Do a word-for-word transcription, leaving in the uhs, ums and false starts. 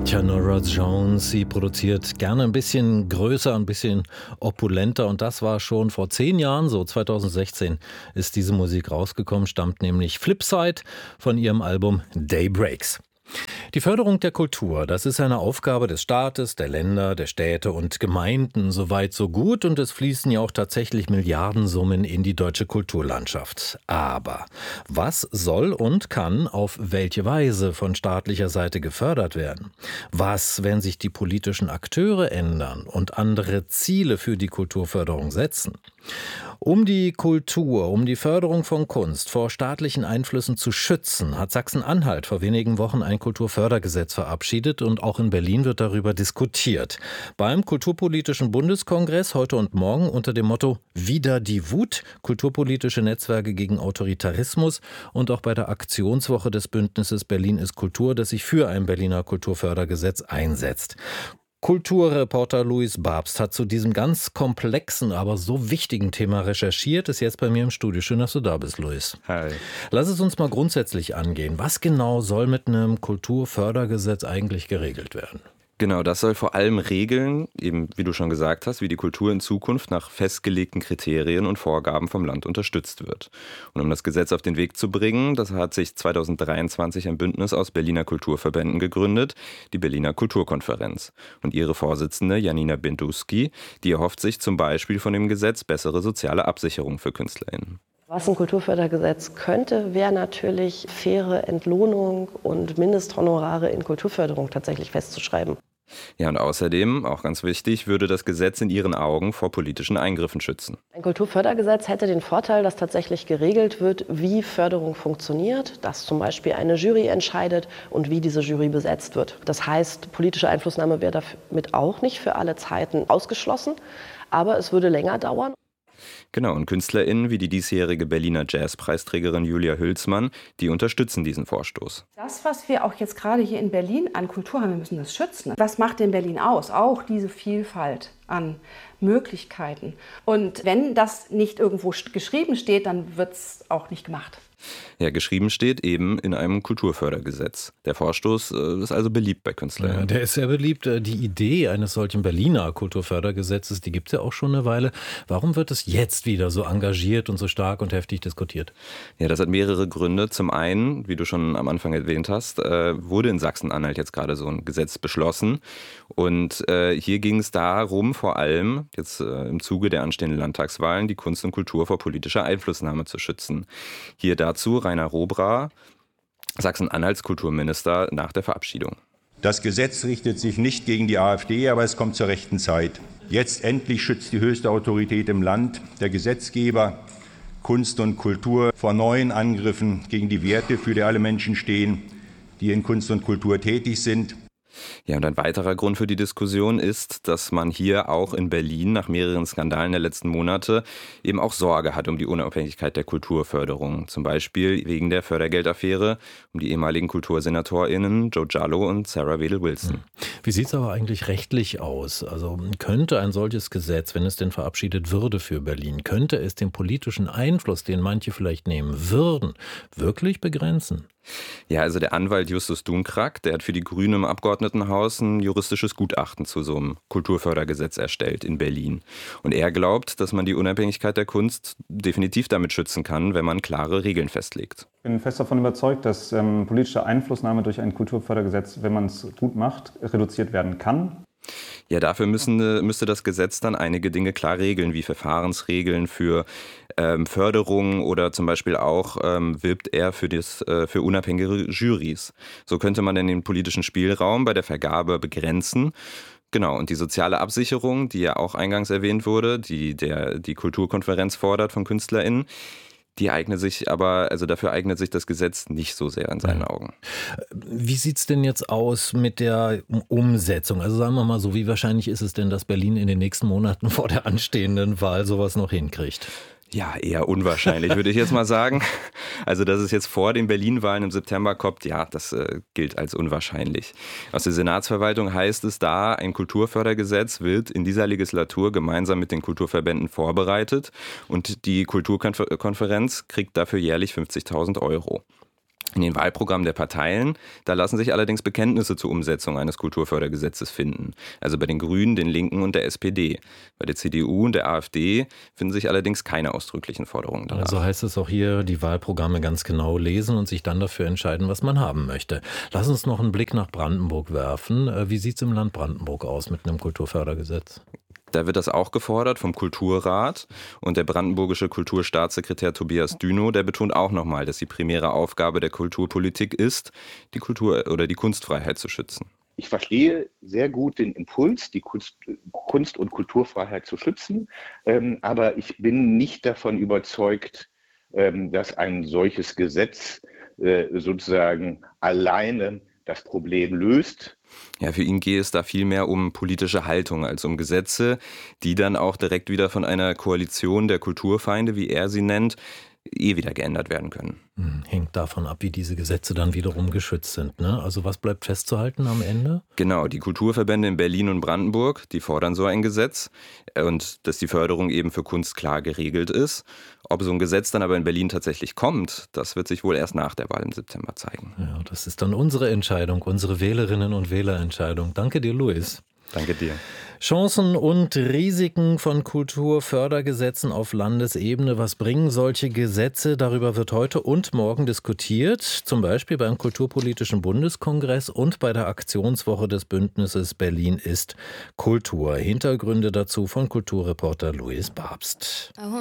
Tja, Norah Jones, sie produziert gerne ein bisschen größer, ein bisschen opulenter und das war schon vor zehn Jahren so. zweitausendsechzehn ist diese Musik rausgekommen, stammt nämlich Flipside von ihrem Album Daybreaks. Die Förderung der Kultur, das ist eine Aufgabe des Staates, der Länder, der Städte und Gemeinden. Soweit so gut und es fließen ja auch tatsächlich Milliardensummen in die deutsche Kulturlandschaft. Aber was soll und kann auf welche Weise von staatlicher Seite gefördert werden? Was, wenn sich die politischen Akteure ändern und andere Ziele für die Kulturförderung setzen? Um die Kultur, um die Förderung von Kunst vor staatlichen Einflüssen zu schützen, hat Sachsen-Anhalt vor wenigen Wochen ein Kulturfördergesetz verabschiedet und auch in Berlin wird darüber diskutiert. Beim Kulturpolitischen Bundeskongress heute und morgen unter dem Motto Wider die Wut, kulturpolitische Netzwerke gegen Autoritarismus und auch bei der Aktionswoche des Bündnisses Berlin ist Kultur, das sich für ein Berliner Kulturfördergesetz einsetzt. Kulturreporter Luis Babst hat zu diesem ganz komplexen, aber so wichtigen Thema recherchiert, ist jetzt bei mir im Studio. Schön, dass du da bist, Luis. Hi. Lass es uns mal grundsätzlich angehen. Was genau soll mit einem Kulturfördergesetz eigentlich geregelt werden? Genau, das soll vor allem regeln, eben wie du schon gesagt hast, wie die Kultur in Zukunft nach festgelegten Kriterien und Vorgaben vom Land unterstützt wird. Und um das Gesetz auf den Weg zu bringen, das hat sich zweitausenddreiundzwanzig ein Bündnis aus Berliner Kulturverbänden gegründet, die Berliner Kulturkonferenz. Und ihre Vorsitzende Janina Binduski, die erhofft sich zum Beispiel von dem Gesetz bessere soziale Absicherung für KünstlerInnen. Was ein Kulturfördergesetz könnte, wäre natürlich faire Entlohnung und Mindesthonorare in Kulturförderung tatsächlich festzuschreiben. Ja, und außerdem, auch ganz wichtig, würde das Gesetz in ihren Augen vor politischen Eingriffen schützen. Ein Kulturfördergesetz hätte den Vorteil, dass tatsächlich geregelt wird, wie Förderung funktioniert, dass zum Beispiel eine Jury entscheidet und wie diese Jury besetzt wird. Das heißt, politische Einflussnahme wäre damit auch nicht für alle Zeiten ausgeschlossen, aber es würde länger dauern. Genau, und KünstlerInnen wie die diesjährige Berliner Jazzpreisträgerin Julia Hülsmann, die unterstützen diesen Vorstoß. Das, was wir auch jetzt gerade hier in Berlin an Kultur haben, wir müssen das schützen. Was macht denn Berlin aus? Auch diese Vielfalt an Möglichkeiten. Und wenn das nicht irgendwo geschrieben steht, dann wird es auch nicht gemacht. Ja, geschrieben steht eben in einem Kulturfördergesetz. Der Vorstoß äh, ist also beliebt bei KünstlerInnen. Ja, der ist sehr beliebt. Die Idee eines solchen Berliner Kulturfördergesetzes, die gibt es ja auch schon eine Weile. Warum wird es jetzt wieder so engagiert und so stark und heftig diskutiert? Ja, das hat mehrere Gründe. Zum einen, wie du schon am Anfang erwähnt hast, äh, wurde in Sachsen-Anhalt jetzt gerade so ein Gesetz beschlossen. Und äh, hier ging es darum, vor allem jetzt äh, im Zuge der anstehenden Landtagswahlen, die Kunst und Kultur vor politischer Einflussnahme zu schützen. Hier dazu Rainer Robra, Sachsen-Anhalts Kulturminister, nach der Verabschiedung. Das Gesetz richtet sich nicht gegen die AfD, aber es kommt zur rechten Zeit. Jetzt endlich schützt die höchste Autorität im Land, der Gesetzgeber, Kunst und Kultur vor neuen Angriffen gegen die Werte, für die alle Menschen stehen, die in Kunst und Kultur tätig sind. Ja, und ein weiterer Grund für die Diskussion ist, dass man hier auch in Berlin nach mehreren Skandalen der letzten Monate eben auch Sorge hat um die Unabhängigkeit der Kulturförderung. Zum Beispiel wegen der Fördergeldaffäre um die ehemaligen KultursenatorInnen Joe Giallo und Sarah Wedel-Wilson. Wie sieht es aber eigentlich rechtlich aus? Also könnte ein solches Gesetz, wenn es denn verabschiedet würde für Berlin, könnte es den politischen Einfluss, den manche vielleicht nehmen würden, wirklich begrenzen? Ja, also der Anwalt Justus Dunkrack, der hat für die Grünen im Abgeordnetenhaus ein juristisches Gutachten zu so einem Kulturfördergesetz erstellt in Berlin. Und er glaubt, dass man die Unabhängigkeit der Kunst definitiv damit schützen kann, wenn man klare Regeln festlegt. Ich bin fest davon überzeugt, dass ähm, politische Einflussnahme durch ein Kulturfördergesetz, wenn man es gut macht, reduziert werden kann. Ja, dafür müssen, müsste das Gesetz dann einige Dinge klar regeln, wie Verfahrensregeln für ähm, Förderung oder zum Beispiel auch ähm, wirbt er für, das, äh, für unabhängige Jurys. So könnte man dann den politischen Spielraum bei der Vergabe begrenzen. Genau, und die soziale Absicherung, die ja auch eingangs erwähnt wurde, die der, die Kulturkonferenz fordert von KünstlerInnen, die eignet sich aber, also dafür eignet sich das Gesetz nicht so sehr in seinen Augen. Wie sieht es denn jetzt aus mit der Umsetzung? Also sagen wir mal so, wie wahrscheinlich ist es denn, dass Berlin in den nächsten Monaten vor der anstehenden Wahl sowas noch hinkriegt? Ja, eher unwahrscheinlich, würde ich jetzt mal sagen. Also, dass es jetzt vor den Berlin-Wahlen im September kommt, ja, das äh, gilt als unwahrscheinlich. Aus der Senatsverwaltung heißt es da, ein Kulturfördergesetz wird in dieser Legislatur gemeinsam mit den Kulturverbänden vorbereitet und die Kulturkonferenz kriegt dafür jährlich fünfzigtausend Euro. In den Wahlprogrammen der Parteien, da lassen sich allerdings Bekenntnisse zur Umsetzung eines Kulturfördergesetzes finden. Also bei den Grünen, den Linken und der S P D. Bei der C D U und der AfD finden sich allerdings keine ausdrücklichen Forderungen danach. Also heißt es auch hier, die Wahlprogramme ganz genau lesen und sich dann dafür entscheiden, was man haben möchte. Lass uns noch einen Blick nach Brandenburg werfen. Wie sieht es im Land Brandenburg aus mit einem Kulturfördergesetz? Da wird das auch gefordert vom Kulturrat, und der brandenburgische Kulturstaatssekretär Tobias Dünow, der betont auch nochmal, dass die primäre Aufgabe der Kulturpolitik ist, die Kultur- oder die Kunstfreiheit zu schützen. Ich verstehe sehr gut den Impuls, die Kunst, Kunst- und Kulturfreiheit zu schützen, ähm, aber ich bin nicht davon überzeugt, ähm, dass ein solches Gesetz äh, sozusagen alleine das Problem löst. Ja, für ihn gehe es da viel mehr um politische Haltung als um Gesetze, die dann auch direkt wieder von einer Koalition der Kulturfeinde, wie er sie nennt, eh wieder geändert werden können. Hm, hängt davon ab, wie diese Gesetze dann wiederum geschützt sind, ne? Also was bleibt festzuhalten am Ende? Genau, die Kulturverbände in Berlin und Brandenburg, die fordern so ein Gesetz und dass die Förderung eben für Kunst klar geregelt ist. Ob so ein Gesetz dann aber in Berlin tatsächlich kommt, das wird sich wohl erst nach der Wahl im September zeigen. Ja, das ist dann unsere Entscheidung, unsere Wählerinnen und Wählerentscheidung. Danke dir, Luis. Danke dir. Chancen und Risiken von Kulturfördergesetzen auf Landesebene. Was bringen solche Gesetze? Darüber wird heute und morgen diskutiert. Zum Beispiel beim Kulturpolitischen Bundeskongress und bei der Aktionswoche des Bündnisses Berlin ist Kultur. Hintergründe dazu von Kulturreporter Luis Babst.